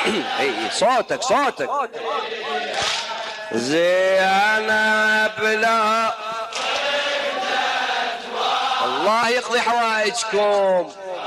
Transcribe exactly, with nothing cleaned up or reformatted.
اي صوتك صوتك. زينب لا الله يقضي حوائجكم.